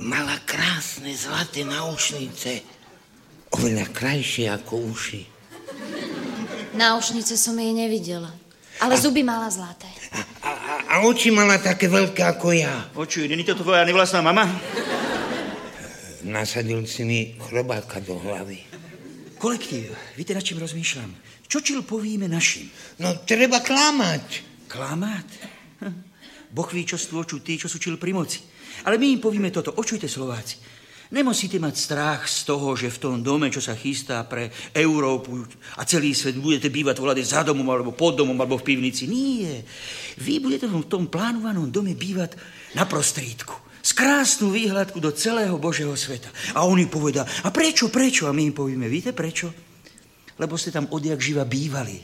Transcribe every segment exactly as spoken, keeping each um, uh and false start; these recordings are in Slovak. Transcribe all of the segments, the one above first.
Mala krásne zlaté náušnice. Oveľa krajšie ako uši. Náušnice som jej nevidela. Ale a... zuby mala zlaté. A, a, a oči mala také veľké ako ja. Oči, není to tvoja nevlastná mama? Nasadil si mi chrobáka do hlavy. Kolektív, víte, na čím rozmýšľam? Čo čil povíme našim? No, treba klamať. Klamať? Hm. Boh ví, čo stôču tí, čo sú čil pri moci. Ale my im povieme toto. Očujte, Slováci. Nemusíte mať strach z toho, že v tom dome, čo sa chystá pre Európu a celý svet, budete bývať voľade za domom, alebo pod domom, alebo v pivnici. Nie. Vy budete v tom plánovanom dome bývať na prostrídku. S krásnu výhľadku do celého Božieho sveta. A oni povedia, a prečo, prečo? A my im povieme, víte prečo? Lebo ste tam odjak živa bývali.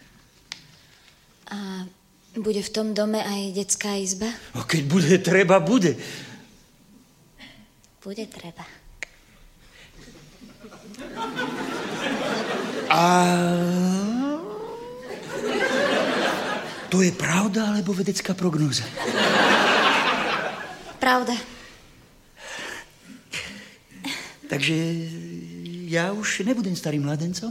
A bude v tom dome aj detská izba? A keď bude treba, bude. Bude treba. A to je pravda, alebo vedecká prognóza? Pravda. Takže ja už nebudem starým mladencom?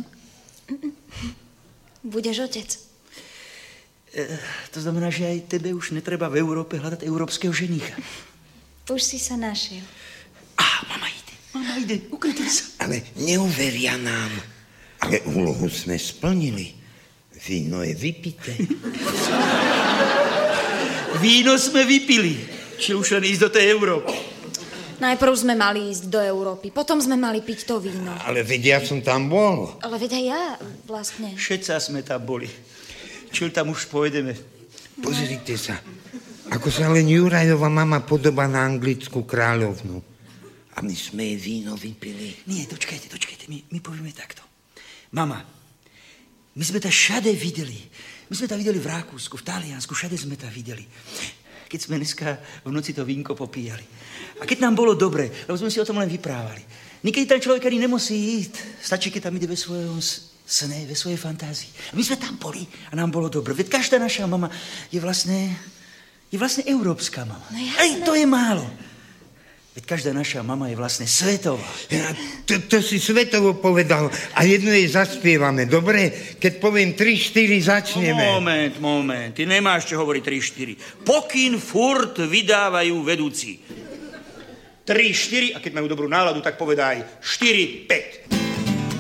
Budeš otec. E, to znamená, že aj tebe už netreba v Európe hľadať európskeho ženícha. Už si sa našiel. Á, mama ide, mama ide, ukryte sa. Ale neuveria nám. Ale úlohu sme splnili. Víno je vypité. Víno sme vypili. Či už len ísť do tej Európy. Najprv sme mali ísť do Európy, potom sme mali piť to víno. Ale veď ja som tam bol. Ale veď aj ja vlastne. Všetci sme tam boli. Čiže tam už pôjdeme. Pozrite sa, ako sa len Jurajova mama podobá na anglickú kráľovnu. A my sme jej víno vypili. Nie, dočkajte, dočkajte, my, my povieme takto. Mama, my sme to všade videli. My sme to videli v Rakúsku, v Taliansku, všade sme to videli. Keď sme dneska v noci to vínko popíjali. A keď nám bolo dobre, lebo sme si o tom len vyprávali. Niekedy tam človek ani nemusí ísť. Stačí, keď tam ide ve svojom sne, ve svojej fantázii. A my sme tam boli a nám bolo dobre. Veď každá naša mama je vlastne, je vlastne európska mama. No Ej, to je málo. Veď každá naša mama je vlastne svetová. Ja, to, to si svetovo povedal a jedno jej zaspievame, dobre? Keď poviem tri štyri, začneme. No, moment, moment, ty nemáš čo hovoriť tri štyri. Pokyn furt vydávajú vedúci. tri štyri, a keď majú dobrú náladu, tak povedaj štyri päť.